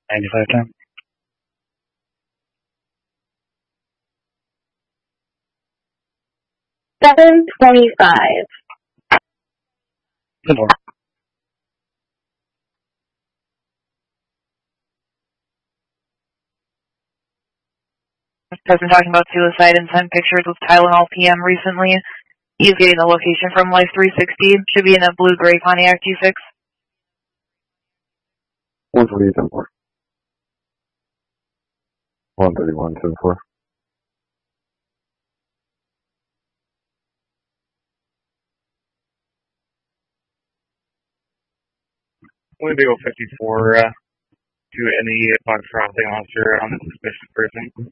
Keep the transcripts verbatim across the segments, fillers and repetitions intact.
ninety-five ten. seven twenty-five. ten four. Person talking about suicide and sent pictures with Tylenol P M recently. He's getting the location from Life three sixty. Should be in a blue-gray Pontiac G six. one forty-eight ten four. one thirty-one ten four. Windigo fifty-four, uh, to any box crossing officer on the suspicious person.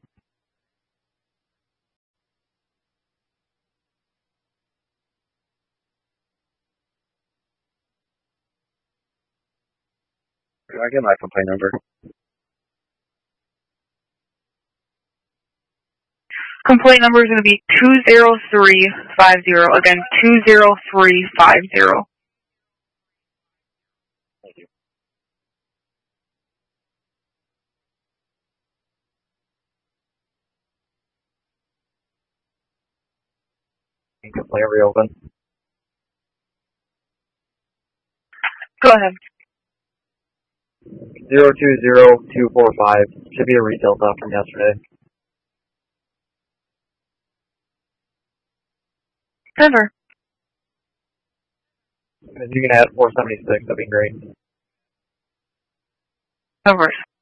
Can I get my complaint number? Complaint number is going to be two zero three five zero. Again, two zero three five zero. Thank you. Complaint reopen. Go ahead. Zero two zero two four five. Should be a retail theft from yesterday. Denver. If you can add four seventy-six, that'd be great. Over.